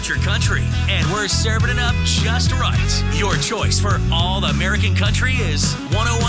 about your country, and we're serving it up just right. Your choice for all American country is 101.